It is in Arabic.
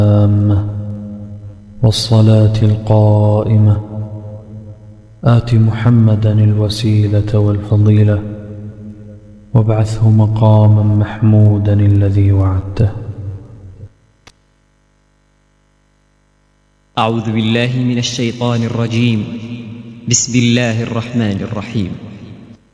والصلاة القائمة آت محمدا الوسيلة والفضيلة وابعثه مقاما محمودا الذي وعدته. أعوذ بالله من الشيطان الرجيم. بسم الله الرحمن الرحيم.